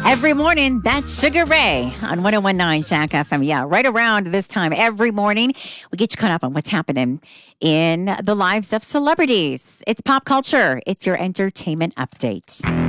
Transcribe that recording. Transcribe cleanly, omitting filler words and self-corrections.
Every morning, that's Sugar Ray on 1019 Jack FM. Yeah, right around this time every morning, we get you caught up on what's happening in the lives of celebrities. It's pop culture, it's your entertainment update.